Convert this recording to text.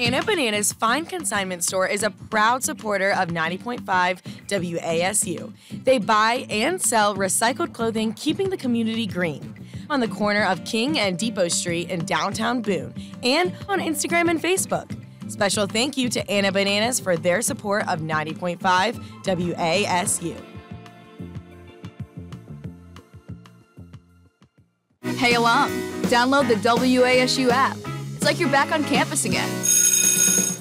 Anna Banana's Fine Consignment Store is a proud supporter of 90.5 WASU. They buy and sell recycled clothing, keeping the community green. On the corner of King and Depot Street in downtown Boone, and on Instagram and Facebook. Special thank you to Anna Bananas for their support of 90.5 WASU. Hey alum, download the WASU app. It's like you're back on campus again.